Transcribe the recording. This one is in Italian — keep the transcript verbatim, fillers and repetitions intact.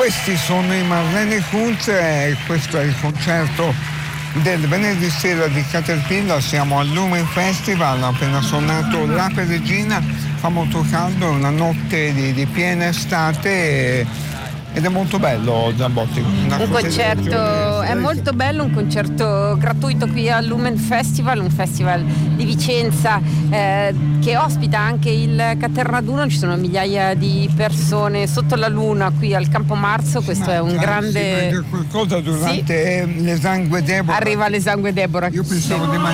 Questi sono i Marlene Kunz e questo è il concerto del venerdì sera di Caterpillar. Siamo al Lumen Festival, ha appena suonato l'Ape Regina, fa molto caldo, è una notte di, di piena estate e, ed è molto bello Zambotti. Un concerto, è molto bello, un concerto gratuito qui al Lumen Festival, un festival di Vicenza eh, che ospita anche il Caternaduno, ci sono migliaia di persone sotto la luna qui al Campo Marzo, questo è un grande... qualcosa durante sì. l'Esangue Deborah. Arriva l'Esangue Deborah. Io pensavo sì. di